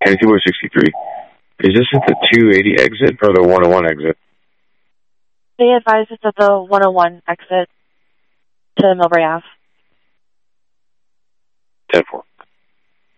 Tennessee Boy 63. Is this at the 280 exit or the 101 exit? They advise it's at the 101 exit to Millbrae Ave. 10-4.